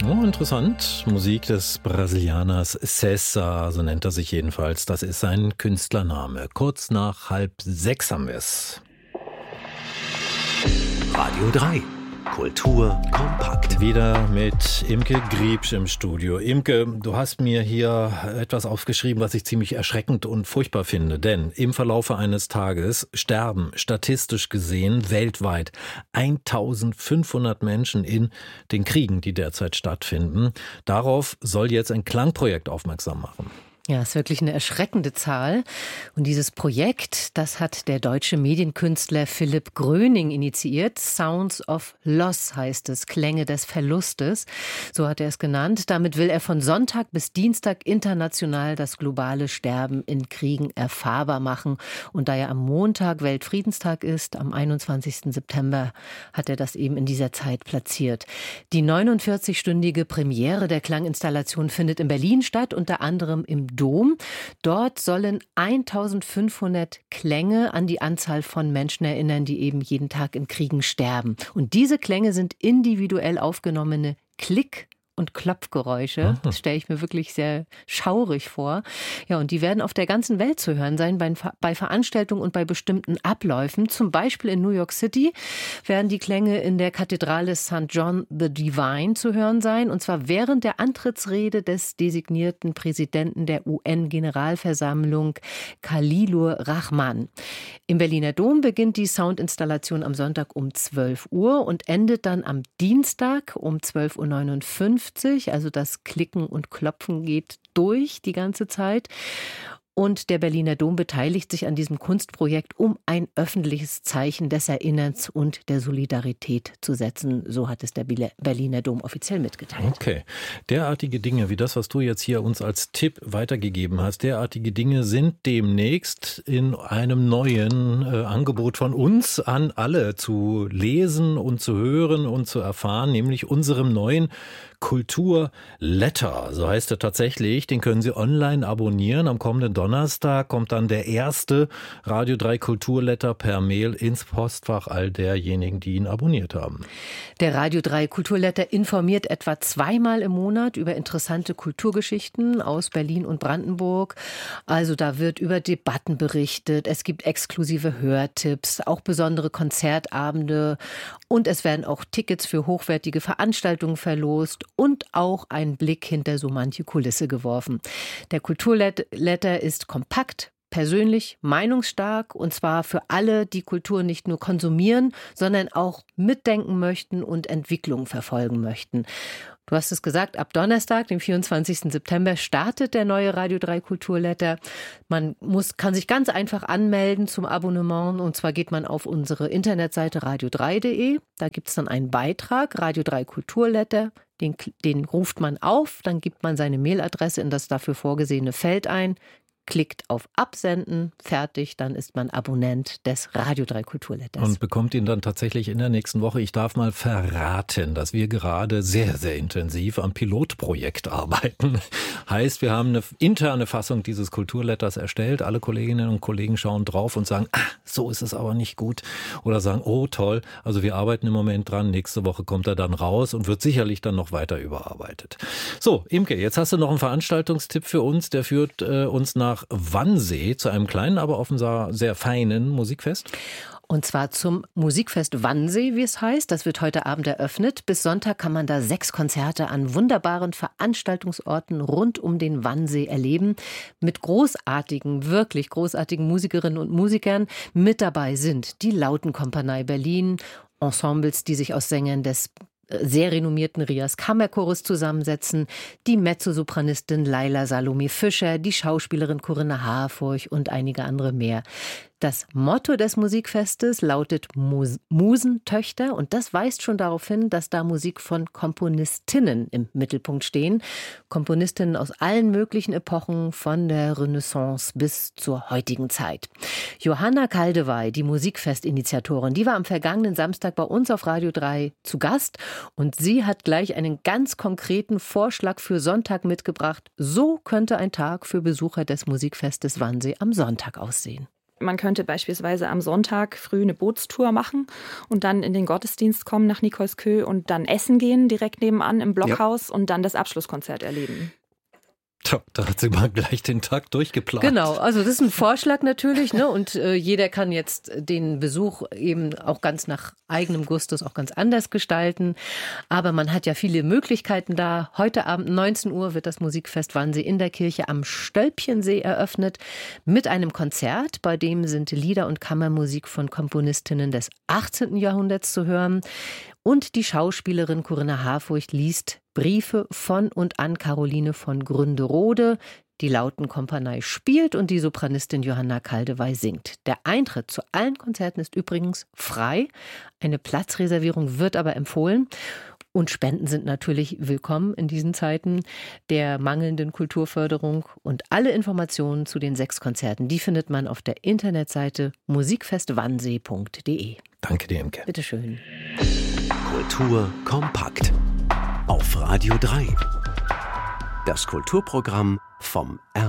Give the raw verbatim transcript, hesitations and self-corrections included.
Oh, interessant. Musik des Brasilianers César, so nennt er sich jedenfalls. Das ist sein Künstlername. Kurz nach halb sechs haben wir es. Radio drei. Kultur kompakt. Wieder mit Imke Griebsch im Studio. Imke, du hast mir hier etwas aufgeschrieben, was ich ziemlich erschreckend und furchtbar finde. Denn im Verlaufe eines Tages sterben statistisch gesehen weltweit eintausendfünfhundert Menschen in den Kriegen, die derzeit stattfinden. Darauf soll jetzt ein Klangprojekt aufmerksam machen. Ja, ist wirklich eine erschreckende Zahl. Und dieses Projekt, das hat der deutsche Medienkünstler Philipp Gröning initiiert. Sounds of Loss heißt es, Klänge des Verlustes. So hat er es genannt. Damit will er von Sonntag bis Dienstag international das globale Sterben in Kriegen erfahrbar machen. Und da ja am Montag Weltfriedenstag ist, am einundzwanzigsten September, hat er das eben in dieser Zeit platziert. Die neunundvierzigstündige Premiere der Klanginstallation findet in Berlin statt, unter anderem im Dom. Dort sollen eintausendfünfhundert Klänge an die Anzahl von Menschen erinnern, die eben jeden Tag in Kriegen sterben. Und diese Klänge sind individuell aufgenommene Klick- und Klopfgeräusche. Das stelle ich mir wirklich sehr schaurig vor. Ja, und die werden auf der ganzen Welt zu hören sein, bei, bei Veranstaltungen und bei bestimmten Abläufen. Zum Beispiel in New York City werden die Klänge in der Kathedrale Sankt John the Divine zu hören sein. Und zwar während der Antrittsrede des designierten Präsidenten der U N-Generalversammlung, Khalilur Rahman. Im Berliner Dom beginnt die Soundinstallation am Sonntag um zwölf Uhr und endet dann am Dienstag um zwölf Uhr neunundfünfzig. Also das Klicken und Klopfen geht durch die ganze Zeit. Und der Berliner Dom beteiligt sich an diesem Kunstprojekt, um ein öffentliches Zeichen des Erinnerns und der Solidarität zu setzen. So hat es der Berliner Dom offiziell mitgeteilt. Okay. Derartige Dinge wie das, was du jetzt hier uns als Tipp weitergegeben hast, derartige Dinge sind demnächst in einem neuen äh, Angebot von uns an alle zu lesen und zu hören und zu erfahren, nämlich unserem neuen Kulturletter. So heißt er tatsächlich. Den können Sie online abonnieren. Am kommenden Donnerstag kommt dann der erste Radio drei Kulturletter per Mail ins Postfach all derjenigen, die ihn abonniert haben. Der Radio drei Kulturletter informiert etwa zweimal im Monat über interessante Kulturgeschichten aus Berlin und Brandenburg. Also da wird über Debatten berichtet. Es gibt exklusive Hörtipps, auch besondere Konzertabende. Und es werden auch Tickets für hochwertige Veranstaltungen verlost und auch ein Blick hinter so manche Kulisse geworfen. Der Kulturletter ist kompakt, persönlich, meinungsstark und zwar für alle, die Kultur nicht nur konsumieren, sondern auch mitdenken möchten und Entwicklung verfolgen möchten. Du hast es gesagt, ab Donnerstag, dem vierundzwanzigsten September, startet der neue Radio drei Kulturletter. Man muss, kann sich ganz einfach anmelden zum Abonnement. Und zwar geht man auf unsere Internetseite radio drei punkt de. Da gibt es dann einen Beitrag, Radio drei Kulturletter. Den, den ruft man auf, dann gibt man seine Mailadresse in das dafür vorgesehene Feld ein, klickt auf Absenden, fertig, dann ist man Abonnent des Radio drei Kulturletters. Und bekommt ihn dann tatsächlich in der nächsten Woche. Ich darf mal verraten, dass wir gerade sehr, sehr intensiv am Pilotprojekt arbeiten. Heißt, wir haben eine interne Fassung dieses Kulturletters erstellt. Alle Kolleginnen und Kollegen schauen drauf und sagen, ah, so ist es aber nicht gut. Oder sagen, oh toll, also wir arbeiten im Moment dran. Nächste Woche kommt er dann raus und wird sicherlich dann noch weiter überarbeitet. So, Imke, jetzt hast du noch einen Veranstaltungstipp für uns. Der führt äh, uns nach Wannsee zu einem kleinen, aber offenbar sehr feinen Musikfest. Und zwar zum Musikfest Wannsee, wie es heißt. Das wird heute Abend eröffnet. Bis Sonntag kann man da sechs Konzerte an wunderbaren Veranstaltungsorten rund um den Wannsee erleben. Mit großartigen, wirklich großartigen Musikerinnen und Musikern. Mit dabei sind die Lautenkompanie Berlin, Ensembles, die sich aus Sängern des sehr renommierten Rias Kammerchores zusammensetzen, die Mezzosopranistin Laila Salome Fischer, die Schauspielerin Corinna Harfurch und einige andere mehr. Das Motto des Musikfestes lautet Mus- Musentöchter und das weist schon darauf hin, dass da Musik von Komponistinnen im Mittelpunkt stehen. Komponistinnen aus allen möglichen Epochen, von der Renaissance bis zur heutigen Zeit. Johanna Kaldewey, die Musikfestinitiatorin, die war am vergangenen Samstag bei uns auf Radio drei zu Gast und sie hat gleich einen ganz konkreten Vorschlag für Sonntag mitgebracht. So könnte ein Tag für Besucher des Musikfestes Wannsee am Sonntag aussehen. Man könnte beispielsweise am Sonntag früh eine Bootstour machen und dann in den Gottesdienst kommen nach Nikolskö und dann essen gehen direkt nebenan im Blockhaus ja. und dann das Abschlusskonzert erleben. Tja, da hat sie mal gleich den Tag durchgeplant. Genau, also das ist ein Vorschlag natürlich, ne? Und äh, jeder kann jetzt den Besuch eben auch ganz nach eigenem Gustus auch ganz anders gestalten. Aber man hat ja viele Möglichkeiten da. Heute Abend neunzehn Uhr wird das Musikfest Wannsee in der Kirche am Stölpchensee eröffnet mit einem Konzert, bei dem sind Lieder und Kammermusik von Komponistinnen des achtzehnten Jahrhunderts zu hören. Und die Schauspielerin Corinna Harfurcht liest Briefe von und an Caroline von Gründerode. Die Lautenkompanie spielt und die Sopranistin Johanna Kaldewey singt. Der Eintritt zu allen Konzerten ist übrigens frei. Eine Platzreservierung wird aber empfohlen. Und Spenden sind natürlich willkommen in diesen Zeiten der mangelnden Kulturförderung. Und alle Informationen zu den sechs Konzerten, die findet man auf der Internetseite musikfestwannsee punkt de. Danke dir, Imke. Bitteschön. Kultur kompakt. Auf Radio drei. Das Kulturprogramm vom R